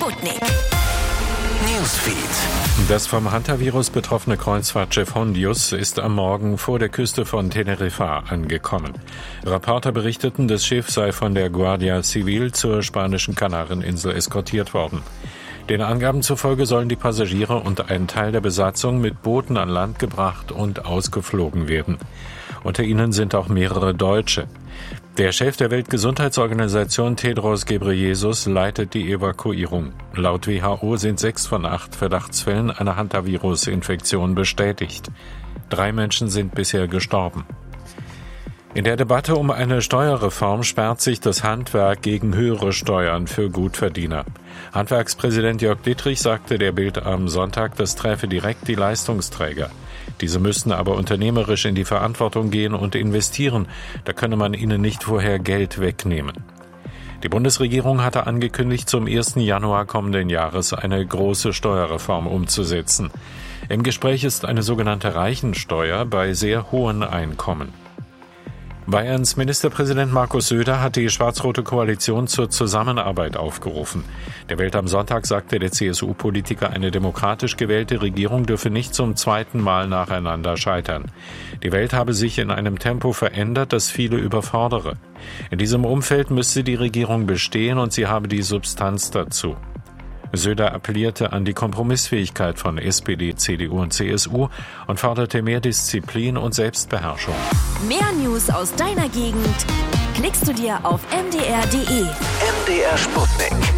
Sputnik Newsfeed. Das vom Hantavirus betroffene Kreuzfahrtschiff Hondius ist am Morgen vor der Küste von Teneriffa angekommen. Reporter berichteten, das Schiff sei von der Guardia Civil zur spanischen Kanareninsel eskortiert worden. Den Angaben zufolge sollen die Passagiere und ein Teil der Besatzung mit Booten an Land gebracht und ausgeflogen werden. Unter ihnen sind auch mehrere Deutsche. Der Chef der Weltgesundheitsorganisation Tedros Ghebreyesus leitet die Evakuierung. Laut WHO sind 6 von 8 Verdachtsfällen einer Hantavirus-Infektion bestätigt. 3 Menschen sind bisher gestorben. In der Debatte um eine Steuerreform sperrt sich das Handwerk gegen höhere Steuern für Gutverdiener. Handwerkspräsident Jörg Dittrich sagte der Bild am Sonntag, das treffe direkt die Leistungsträger. Diese müssten aber unternehmerisch in die Verantwortung gehen und investieren. Da könne man ihnen nicht vorher Geld wegnehmen. Die Bundesregierung hatte angekündigt, zum 1. Januar kommenden Jahres eine große Steuerreform umzusetzen. Im Gespräch ist eine sogenannte Reichensteuer bei sehr hohen Einkommen. Bayerns Ministerpräsident Markus Söder hat die schwarz-rote Koalition zur Zusammenarbeit aufgerufen. Der Welt am Sonntag sagte der CSU-Politiker, eine demokratisch gewählte Regierung dürfe nicht zum zweiten Mal nacheinander scheitern. Die Welt habe sich in einem Tempo verändert, das viele überfordere. In diesem Umfeld müsste die Regierung bestehen und sie habe die Substanz dazu. Söder appellierte an die Kompromissfähigkeit von SPD, CDU und CSU und forderte mehr Disziplin und Selbstbeherrschung. Mehr News aus deiner Gegend klickst du dir auf mdr.de. MDR Sputnik.